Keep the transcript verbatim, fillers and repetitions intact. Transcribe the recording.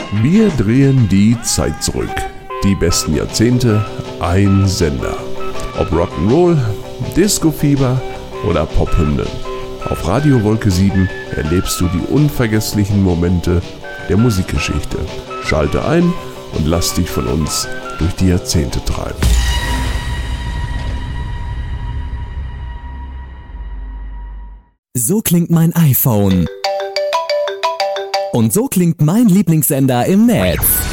Wir drehen die Zeit zurück. Die besten Jahrzehnte, ein Sender. Ob Rock'n'Roll, Disco-Fieber oder Pophymnen. Auf Radio Wolke sieben erlebst du die unvergesslichen Momente der Musikgeschichte. Schalte ein und lass dich von uns durch die Jahrzehnte treiben. So klingt mein iPhone. Und so klingt mein Lieblingssender im Netz.